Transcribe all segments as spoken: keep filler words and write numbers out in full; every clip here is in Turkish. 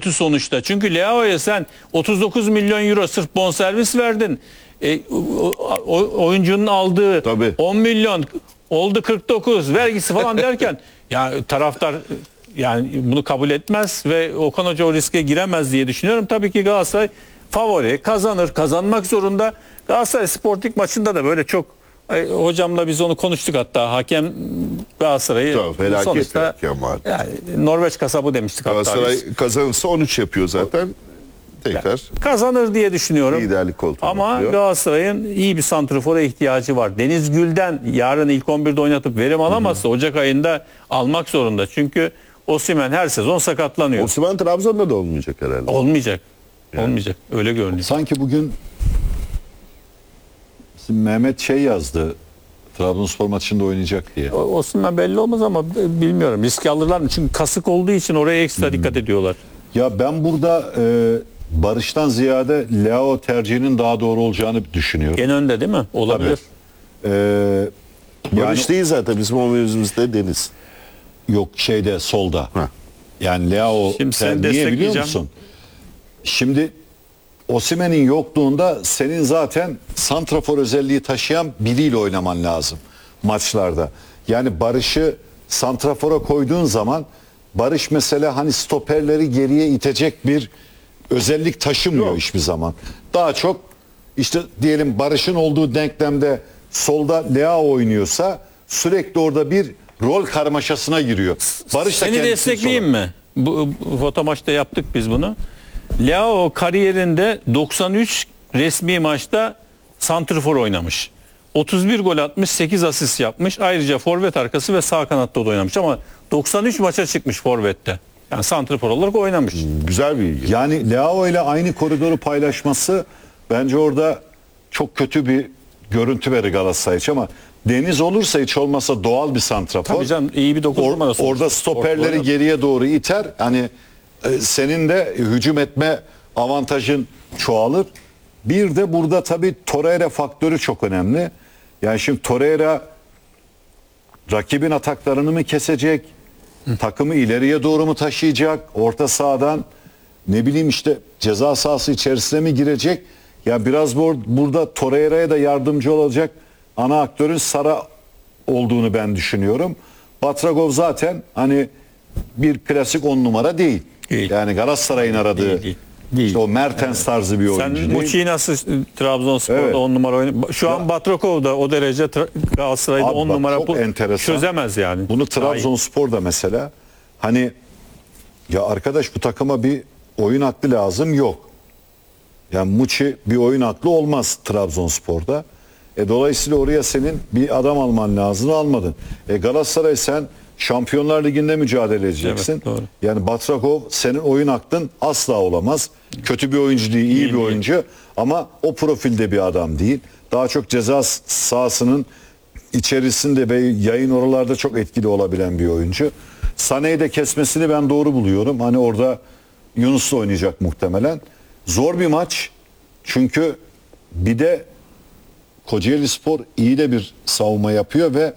kötü sonuçta. Çünkü Leao'ya sen otuz dokuz milyon euro sırf bonservis verdin. E, o, o, oyuncunun aldığı Tabii. on milyon oldu kırk dokuz vergisi falan derken ya taraftar yani bunu kabul etmez ve Okan Hoca o riske giremez diye düşünüyorum. Tabii ki Galatasaray favori, kazanır, kazanmak zorunda. Galatasaray Sporting maçında da böyle çok Ay, hocamla biz onu konuştuk, hatta hakem Galatasaray'ı sonuçta yani, Norveç kasabı demiştik. Galatasaray kazanırsa on üç yapıyor zaten. Tekrar yani, kazanır diye düşünüyorum. Liderlik koltuğuna ama oturuyor. Galatasaray'ın iyi bir santrafora ihtiyacı var. Deniz Gül'den yarın ilk on birde oynatıp verim alamazsa Hı-hı. Ocak ayında almak zorunda. Çünkü Osimhen her sezon sakatlanıyor. Osimhen Trabzon'da da olmayacak herhalde. Olmayacak. Yani. Olmayacak. Öyle görünüyor. Sanki bugün Mehmet şey yazdı, Trabzonspor maçında oynayacak diye. Osimhen belli olmaz ama bilmiyorum. Risk alırlar mı? Çünkü kasık olduğu için oraya ekstra hmm. dikkat ediyorlar. Ya ben burada e, Barış'tan ziyade Leao tercihinin daha doğru olacağını düşünüyorum. En önde değil mi? Olabilir. Ee, Barış yani, değil zaten bizim o mevzumuzda Deniz. Yok şeyde solda. Ha. Yani Leao sen niye biliyor musun? Şimdi Osimhen'in yokluğunda senin zaten santrafor özelliği taşıyan biriyle oynaman lazım maçlarda. Yani Barış'ı santrafora koyduğun zaman Barış mesela hani stoperleri geriye itecek bir özellik taşımıyor Yok. hiçbir zaman. Daha çok işte diyelim Barış'ın olduğu denklemde solda Leao oynuyorsa sürekli orada bir rol karmaşasına giriyor. Barış da seni destekleyeyim mi? Bu, bu foto maçta yaptık biz bunu. Leao kariyerinde doksan üç resmi maçta santrfor oynamış. otuz bir gol atmış, sekiz asist yapmış. Ayrıca forvet arkası ve sağ kanatta da oynamış ama doksan üç maça çıkmış forvette. Yani santrfor olarak oynamış. Güzel bir ilgi. Yani Leao ile aynı koridoru paylaşması bence orada çok kötü bir görüntü verir Galatasaray için ama Deniz olursa hiç olmasa doğal bir santrafor. Tabii canım, iyi bir dokuz Or, numarası. Orada stoperleri Orada geriye doğru iter. Hani e, senin de hücum etme avantajın çoğalır. Bir de burada tabii Torreira faktörü çok önemli. Yani şimdi Torreira rakibin ataklarını mı kesecek? Hı. Takımı ileriye doğru mu taşıyacak? Orta sahadan ne bileyim işte ceza sahası içerisine mi girecek? Ya biraz bu, burada Torreira'ya da yardımcı olacak ana aktörün Sara olduğunu ben düşünüyorum. Batragov zaten hani bir klasik on numara değil. değil. Yani Galatasaray'ın aradığı değil, değil. Değil. İşte o Mertens evet. tarzı bir oyuncu. Sen Muçi'yi nasıl Trabzonspor'da evet. on numara oynuyor? Şu ya, an Batragov da o derece Galatasaray'da on numara bu, çözemez yani. Bunu Trabzonspor'da mesela hani ya arkadaş bu takıma bir oyun aklı lazım yok. Yani Muçi bir oyun aklı olmaz Trabzonspor'da. E, dolayısıyla oraya senin bir adam alman lazım, almadın. E, Galatasaray sen Şampiyonlar Ligi'nde mücadele edeceksin. Evet, doğru. Yani Batragov senin oyun aklın asla olamaz. Kötü bir oyuncu değil, iyi, iyi bir oyuncu. Değil. Ama o profilde bir adam değil. Daha çok ceza sahasının içerisinde ve yayın oralarda çok etkili olabilen bir oyuncu. Sané'yi de kesmesini ben doğru buluyorum. Hani orada Yunus'la oynayacak muhtemelen. Zor bir maç. Çünkü bir de Kocaelispor iyi de bir savunma yapıyor ve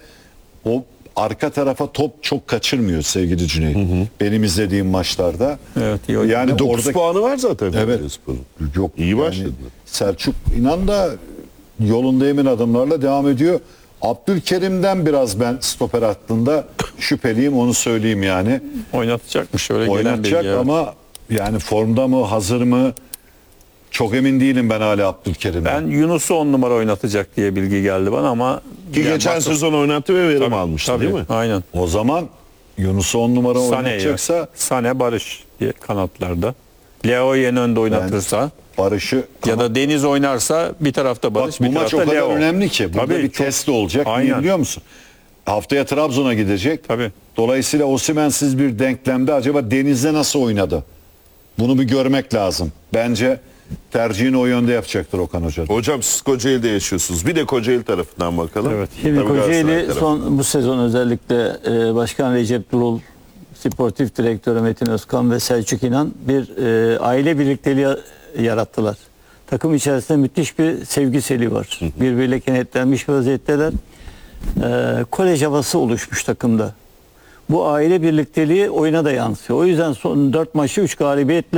o arka tarafa top çok kaçırmıyor sevgili Cüneyt. Hı hı. Benim izlediğim maçlarda. Evet, iyi yani dokuz orada, puanı var zaten. Evet. Yok iyi yani, başladı. Selçuk İnan da yolunda emin adımlarla devam ediyor. Abdülkerim'den biraz ben stoper hattında şüpheliyim, onu söyleyeyim yani. Oynatacakmış öyle Oynatacak gelen ama yani formda mı, hazır mı? Çok emin değilim ben hala Abdülkerim'den. Ben Yunus'u on numara oynatacak diye bilgi geldi bana ama ki yani geçen sezon oynattı ve verim tabii, almıştı tabii, değil mi? Aynen. O zaman Yunus'u on numara Sané oynatacaksa Sané Barış diye kanatlarda. Leao'yu en önde oynatırsa Barış'ı ya da Deniz oynarsa bir tarafta Barış, bak, bir bu maç o kadar Leo. önemli ki. Burada tabii, bir çok... test olacak. Niye biliyor musun? Haftaya Trabzon'a gidecek. Tabii. Dolayısıyla Osimhen'siz bir denklemde acaba Deniz'de nasıl oynadı? Bunu bir görmek lazım. Bence tercihini o yönde yapacaktır Okan Hoca. Hocam siz Kocaeli'de yaşıyorsunuz. Bir de Kocaeli tarafından bakalım. Evet. Şimdi Kocaeli son bu sezon özellikle e, Başkan Recep Durul, Sportif Direktörü Metin Özkan ve Selçuk İnan bir e, aile birlikteliği yarattılar. Takım içerisinde müthiş bir sevgiseli var. Hı hı. Birbiriyle kenetlenmiş vaziyetteler. E, kolej havası oluşmuş takımda. Bu aile birlikteliği oyuna da yansıyor. O yüzden son dört maçı üç galibiyetle